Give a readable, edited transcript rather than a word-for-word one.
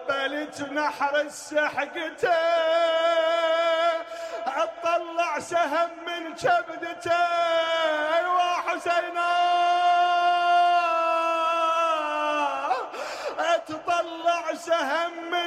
بلج نحر السحقته اطلع سهم من كبدته وحسينا اتطلع سهم من